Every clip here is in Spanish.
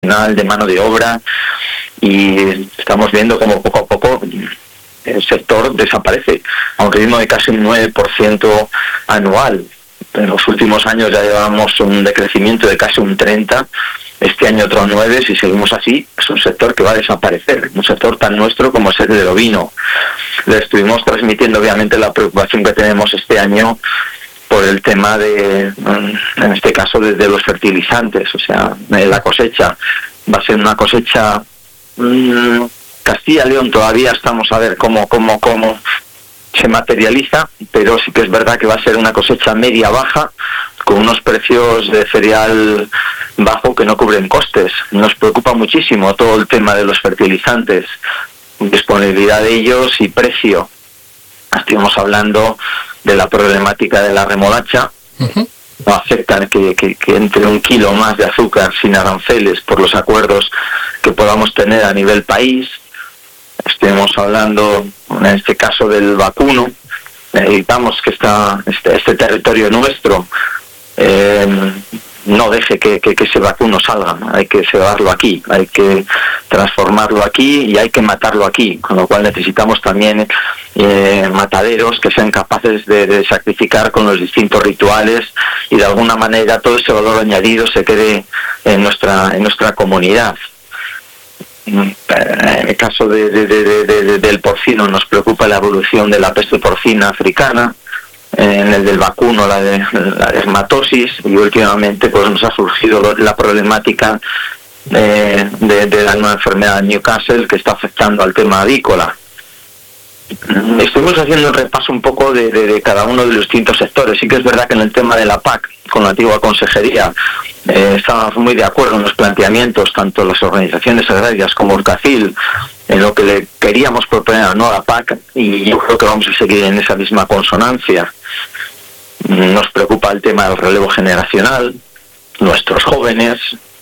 de mano de obra, y estamos viendo como poco a poco el sector desaparece a un ritmo de casi un 9% anual. En los últimos años ya llevamos un decrecimiento de casi un 30%, este año otro 9%. Si seguimos así, es un sector que va a desaparecer, un sector tan nuestro como es el del ovino. Le estuvimos transmitiendo obviamente la preocupación que tenemos este año por el tema de, en este caso, de los fertilizantes. O sea, la cosecha va a ser una cosecha Castilla y León, todavía estamos a ver cómo se materializa, pero sí que es verdad que va a ser una cosecha media-baja, con unos precios de cereal bajo que no cubren costes. Nos preocupa muchísimo todo el tema de los fertilizantes, disponibilidad de ellos y precio. Estuvimos hablando de la problemática de la remolacha. No aceptan que entre un kilo más de azúcar sin aranceles por los acuerdos que podamos tener a nivel país. Estuvimos hablando, en este caso, del vacuno. Necesitamos que este territorio nuestro no deje que ese vacuno salga. Hay que cebarlo aquí, hay que transformarlo aquí y hay que matarlo aquí, con lo cual necesitamos también mataderos que sean capaces de sacrificar con los distintos rituales, y de alguna manera todo ese valor añadido se quede en nuestra comunidad. En el caso del porcino nos preocupa la evolución de la peste porcina africana, en el del vacuno la dermatosis, y últimamente pues nos ha surgido la problemática de la nueva enfermedad de Newcastle, que está afectando al tema avícola. Estuvimos haciendo un repaso un poco de cada uno de los distintos sectores. Sí que es verdad que en el tema de la PAC, con la antigua consejería, estábamos muy de acuerdo en los planteamientos, tanto las organizaciones agrarias como el CACIL, en lo que le queríamos proponer a la nueva PAC, y yo creo que vamos a seguir en esa misma consonancia. Nos preocupa el tema del relevo generacional, nuestros jóvenes.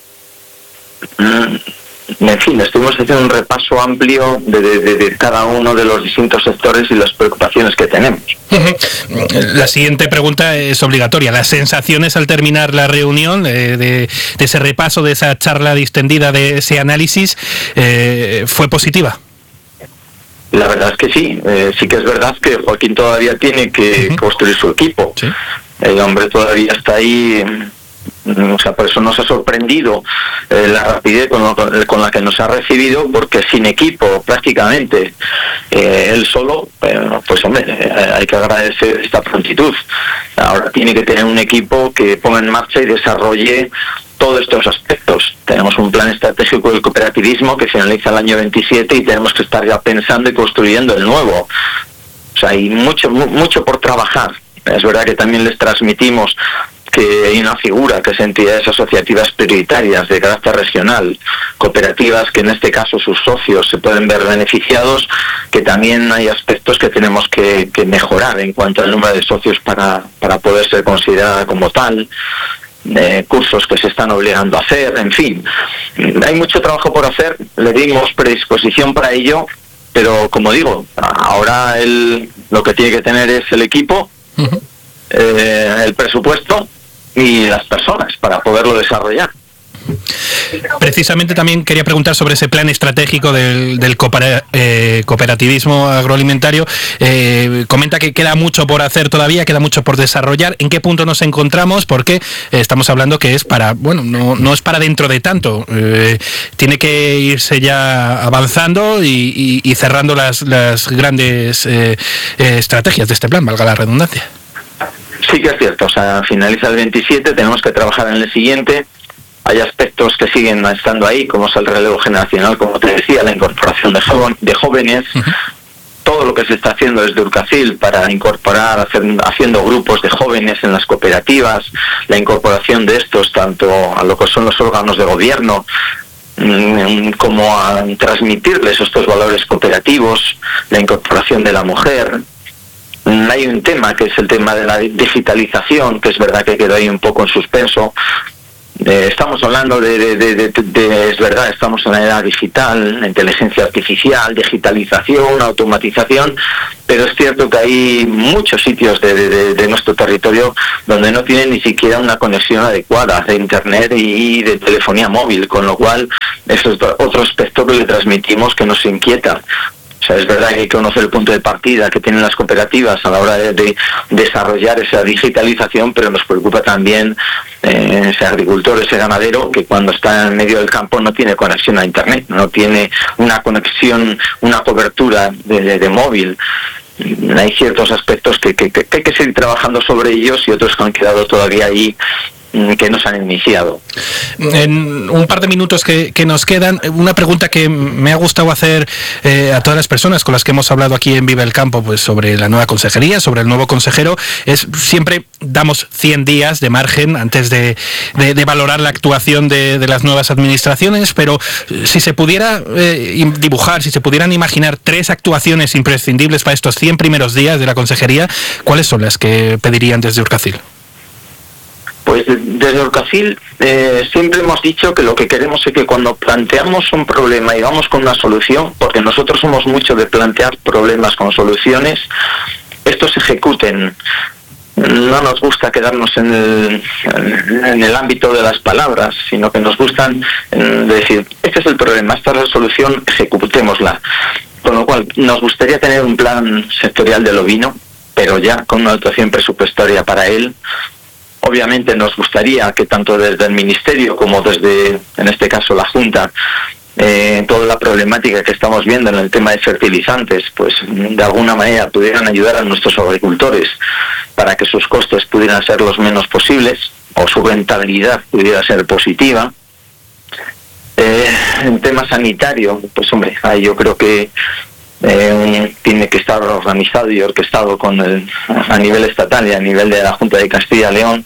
En fin, estuvimos haciendo un repaso amplio de cada uno de los distintos sectores y las preocupaciones que tenemos. La siguiente pregunta es obligatoria. ¿Las sensaciones al terminar la reunión, de ese repaso, de esa charla distendida, de ese análisis, fue positiva? La verdad es que sí. Sí que es verdad que Joaquín todavía tiene que construir su equipo. ¿Sí? El hombre todavía está ahí. O sea, por eso nos ha sorprendido la rapidez con la que nos ha recibido, porque sin equipo prácticamente, él solo, pues hombre, hay que agradecer esta prontitud. Ahora tiene que tener un equipo que ponga en marcha y desarrolle todos estos aspectos. Tenemos un plan estratégico del cooperativismo que finaliza el año 27 y tenemos que estar ya pensando y construyendo el nuevo. O sea, hay mucho por trabajar. Es verdad que también les transmitimos que hay una figura que es entidades asociativas prioritarias de carácter regional, cooperativas que en este caso sus socios se pueden ver beneficiados, que también hay aspectos que tenemos que mejorar en cuanto al número de socios para poder ser considerada como tal, cursos que se están obligando a hacer, en fin. Hay mucho trabajo por hacer, le dimos predisposición para ello, pero como digo, ahora él lo que tiene que tener es el equipo, el presupuesto y las personas para poderlo desarrollar. Precisamente también quería preguntar sobre ese plan estratégico del cooperativismo agroalimentario. Comenta que queda mucho por hacer todavía, queda mucho por desarrollar. ¿En qué punto nos encontramos? Porque estamos hablando que es para, bueno, no es para dentro de tanto. Tiene que irse ya avanzando y cerrando las grandes estrategias de este plan, valga la redundancia. Sí que es cierto, o sea, finaliza el 27, tenemos que trabajar en el siguiente. Hay aspectos que siguen estando ahí, como es el relevo generacional, como te decía, la incorporación de jóvenes, todo lo que se está haciendo desde Urcacil para incorporar, haciendo grupos de jóvenes en las cooperativas, la incorporación de estos tanto a lo que son los órganos de gobierno, como a transmitirles estos valores cooperativos, la incorporación de la mujer. Hay un tema que es el tema de la digitalización, que es verdad que quedó ahí un poco en suspenso. Estamos hablando es verdad, estamos en la era digital, inteligencia artificial, digitalización, automatización, pero es cierto que hay muchos sitios de nuestro territorio donde no tienen ni siquiera una conexión adecuada de internet y de telefonía móvil, con lo cual eso es otro aspecto que le transmitimos que nos inquieta. O sea, es verdad que hay que conocer el punto de partida que tienen las cooperativas a la hora de desarrollar esa digitalización, pero nos preocupa también ese agricultor, ese ganadero, que cuando está en medio del campo no tiene conexión a internet, no tiene una conexión, una cobertura de móvil. Hay ciertos aspectos que hay que seguir trabajando sobre ellos y otros que han quedado todavía ahí, que nos han iniciado. En un par de minutos que nos quedan, una pregunta que me ha gustado hacer a todas las personas con las que hemos hablado aquí en Vive el Campo, pues sobre la nueva consejería, sobre el nuevo consejero, es siempre damos 100 días de margen antes de valorar la actuación de las nuevas administraciones, pero si se pudiera dibujar, si se pudieran imaginar 3 actuaciones imprescindibles para estos 100 primeros días de la consejería, ¿cuáles son las que pedirían desde Urkacil? Pues desde Urkacil siempre hemos dicho que lo que queremos es que cuando planteamos un problema y vamos con una solución, porque nosotros somos mucho de plantear problemas con soluciones, estos se ejecuten. No nos gusta quedarnos en el ámbito de las palabras, sino que nos gustan decir, este es el problema, esta es la solución, ejecutémosla. Con lo cual, nos gustaría tener un plan sectorial del ovino, pero ya con una dotación presupuestaria para él. Obviamente nos gustaría que tanto desde el Ministerio como desde, en este caso, la Junta, toda la problemática que estamos viendo en el tema de fertilizantes, pues de alguna manera pudieran ayudar a nuestros agricultores para que sus costes pudieran ser los menos posibles o su rentabilidad pudiera ser positiva. En tema sanitario, pues hombre, yo creo que tiene que estar organizado y orquestado a nivel estatal y a nivel de la Junta de Castilla y León.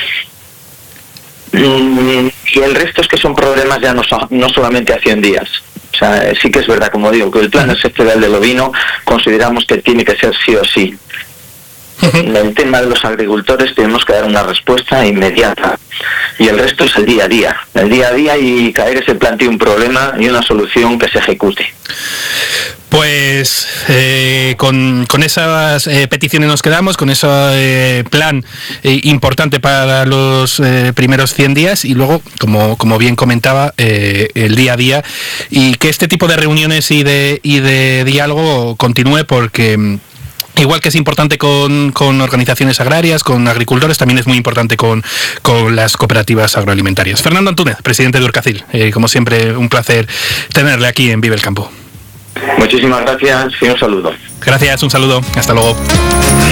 Y el resto es que son problemas ya no solamente a 100 días. O sea, sí que es verdad, como digo, que el plan sectorial del ovino consideramos que tiene que ser sí o sí. En el tema de los agricultores tenemos que dar una respuesta inmediata y el resto es el día a día y cada vez que se plantee un problema y una solución que se ejecute. Pues con esas peticiones nos quedamos, con ese plan importante para los primeros 100 días y luego, como bien comentaba, el día a día, y que este tipo de reuniones y de diálogo continúe, porque igual que es importante con organizaciones agrarias, con agricultores, también es muy importante con las cooperativas agroalimentarias. Fernando Antúnez, presidente de Urkacil, como siempre un placer tenerle aquí en Vive el Campo. Muchísimas gracias y un saludo. Gracias, un saludo. Hasta luego.